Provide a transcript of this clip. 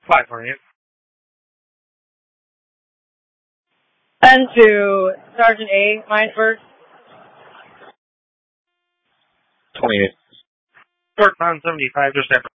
528. And to Sergeant A, Minesburg. 28. Fort Pound 75, just after